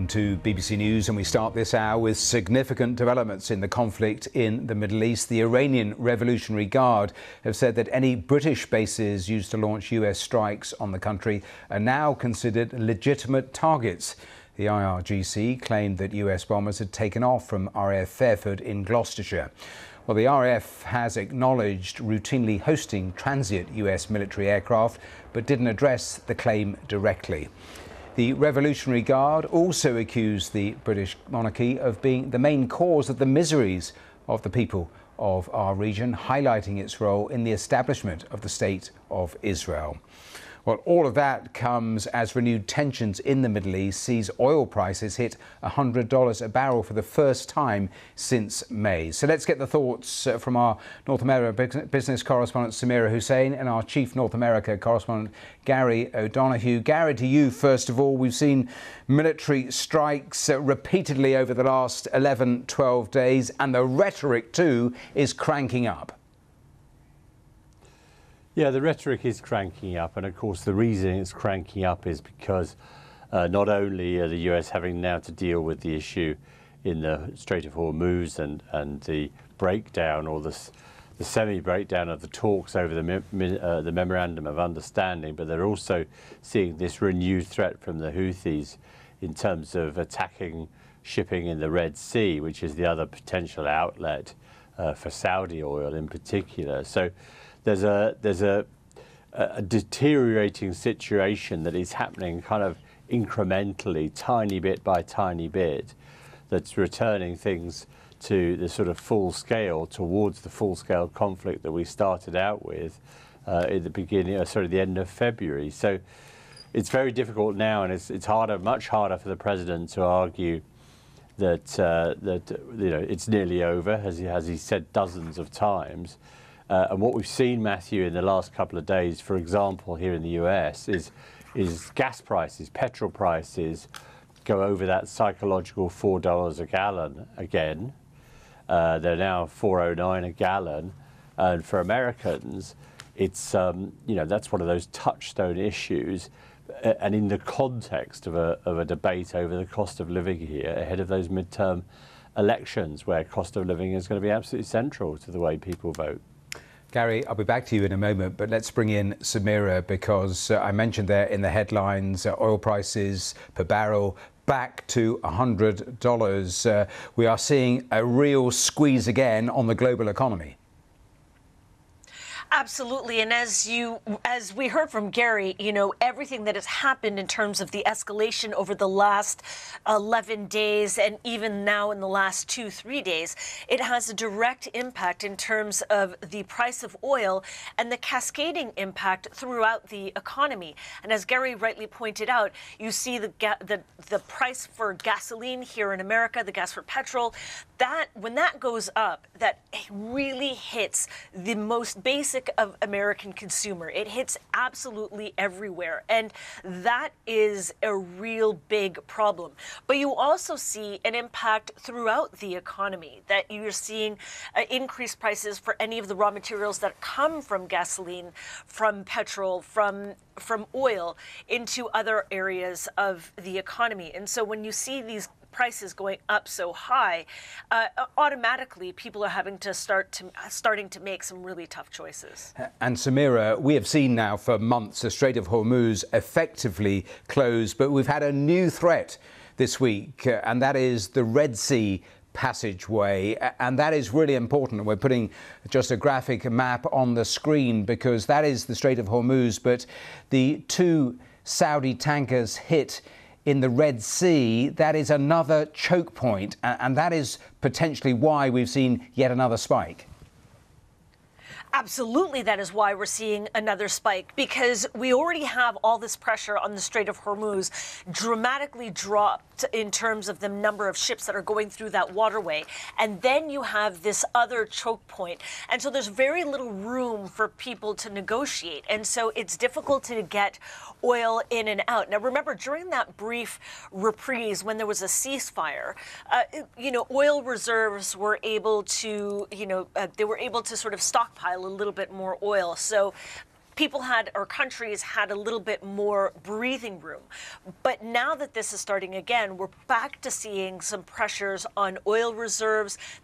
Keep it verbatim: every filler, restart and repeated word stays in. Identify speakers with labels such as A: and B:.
A: to B B C News, and we start this hour with significant developments in the conflict in the Middle East. The Iranian Revolutionary Guard have said that any British bases used to launch U S strikes on the country are now considered legitimate targets. The I R G C claimed that U S bombers had taken off from R A F Fairford in Gloucestershire. Well, the R A F has acknowledged routinely hosting transient U S military aircraft, but didn't address the claim directly. The Revolutionary Guard also accused the British monarchy of being the main cause of the miseries of the people of our region, highlighting its role in the establishment of the State of Israel. Well, all of that comes as renewed tensions in the Middle East sees oil prices hit one hundred dollars a barrel for the first time since May. So let's get the thoughts from our North America business correspondent Samira Hussein and our chief North America correspondent Gary O'Donoghue. Gary, to you first of all. We've seen military strikes repeatedly over the last eleven, twelve days, and the rhetoric too is cranking up.
B: Yeah, the rhetoric is cranking up, and of course the reason it's cranking up is because uh, not only are the U S having now to deal with the issue in the Strait of Hormuz and, and the breakdown or the, the semi-breakdown of the talks over the, uh, the Memorandum of Understanding, but they're also seeing this renewed threat from the Houthis in terms of attacking shipping in the Red Sea, which is the other potential outlet uh, for Saudi oil in particular. So There's a there's a, a deteriorating situation that is happening kind of incrementally, tiny bit by tiny bit, that's returning things to the sort of full scale, towards the full scale conflict that we started out with uh, at the beginning, uh, sorry, the end of February. So it's very difficult now, and it's it's harder, much harder for the president to argue that uh, that you know it's nearly over, as he has he said dozens of times. Uh, and what we've seen, Matthew, in the last couple of days, for example, here in the U S, is is gas prices, petrol prices go over that psychological four dollars a gallon again. Uh, they're now four oh nine a gallon, and for Americans, it's um, you know that's one of those touchstone issues. Uh, and in the context of a of a debate over the cost of living here ahead of those midterm elections, where cost of living is going to be absolutely central to the way people vote.
A: Gary, I'll be back to you in a moment, but let's bring in Samira, because uh, I mentioned there in the headlines, uh, oil prices per barrel back to one hundred dollars. Uh, we are seeing a real squeeze again on the global economy.
C: Absolutely. And as you, as we heard from Gary, you know, everything that has happened in terms of the escalation over the last eleven days and even now in the last two, three days, it has a direct impact in terms of the price of oil and the cascading impact throughout the economy. And as Gary rightly pointed out, you see the ga the, the price for gasoline here in America, the gas for petrol, that when that goes up, that really hits the most basic of American consumer. It hits absolutely everywhere, and that is a real big problem. But you also see an impact throughout the economy, that you're seeing uh, increased prices for any of the raw materials that come from gasoline, from petrol, from from oil into other areas of the economy. And so when you see these prices going up so high, uh, automatically people are having to start to starting to make some really tough choices.
A: And Samira, we have seen now for months the Strait of Hormuz effectively closed, but we've had a new threat this week, uh, and that is the Red Sea passageway, and that is really important. We're putting just a graphic map on the screen because that is the Strait of Hormuz, but the two Saudi tankers hit in the Red Sea, that is another choke point, and that is potentially why we've seen yet another spike.
C: Absolutely, that is why we're seeing another spike, because we already have all this pressure on the Strait of Hormuz dramatically dropped in terms of the number of ships that are going through that waterway. And then you have this other choke point. And so there's very little room for people to negotiate. And so it's difficult to get oil in and out. Now, remember, during that brief reprise when there was a ceasefire, uh, you know, oil reserves were able to, you know, uh, they were able to sort of stockpile a little bit more oil. So people had, or countries had a little bit more breathing room. But now that this is starting again, we're back to seeing some pressures on oil reserves.